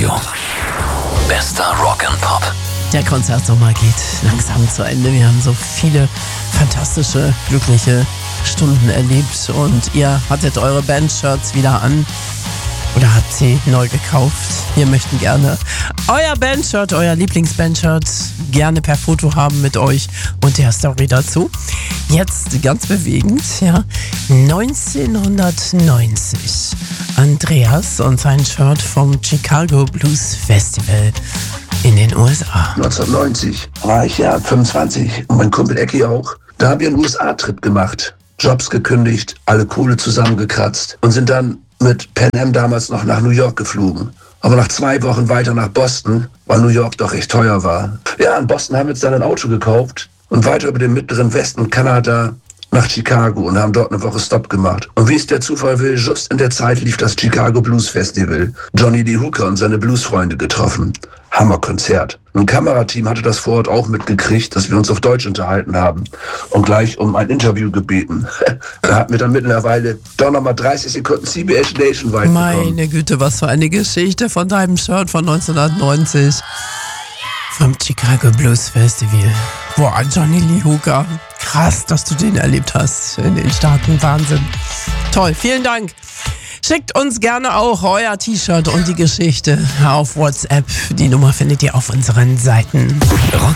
Radio. Bester Rock and Pop. Der Konzertsommer geht langsam zu Ende. Wir haben so viele fantastische, glückliche Stunden erlebt und ihr hattet eure Bandshirts wieder an oder habt sie neu gekauft. Wir möchten gerne euer Bandshirt, euer Lieblingsbandshirt gerne per Foto haben mit euch und der Story dazu. Jetzt ganz bewegend, ja, 1990. Andreas und sein Shirt vom Chicago Blues Festival in den USA. 1990 war ich ja 25 und mein Kumpel Ecki auch. Da haben wir einen USA-Trip gemacht, Jobs gekündigt, alle Kohle zusammengekratzt und sind dann mit Pan Am damals noch nach New York geflogen. Aber nach 2 Wochen weiter nach Boston, weil New York doch recht teuer war. Ja, in Boston haben wir uns dann ein Auto gekauft und weiter über den mittleren Westen Kanada nach Chicago und haben dort eine Woche Stopp gemacht. Und wie es der Zufall will, just in der Zeit lief das Chicago Blues Festival. Johnny Lee Hooker und seine Bluesfreunde getroffen. Hammerkonzert. Ein Kamerateam hatte das vor Ort auch mitgekriegt, dass wir uns auf Deutsch unterhalten haben und gleich um ein Interview gebeten. Da hatten wir dann mittlerweile doch nochmal 30 Sekunden CBS Nationwide bekommen. Meine Güte, was für eine Geschichte von deinem Shirt von 1990 vom Chicago Blues Festival. Boah, Johnny Lee Hooker. Krass, dass du den erlebt hast in den Staaten. Wahnsinn. Toll, vielen Dank. Schickt uns gerne auch euer T-Shirt und die Geschichte auf WhatsApp. Die Nummer findet ihr auf unseren Seiten. Rock